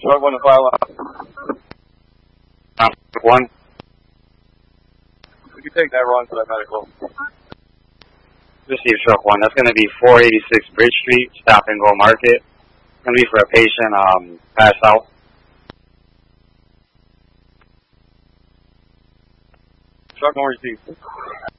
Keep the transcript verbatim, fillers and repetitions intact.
Truck one to fire line. Uh, one. We can take that run to that medical. Receive truck one. That's going to be four eighty-six Bridge Street, Stop and Go Market. It's going to be for a patient, um, passed out. Truck one received.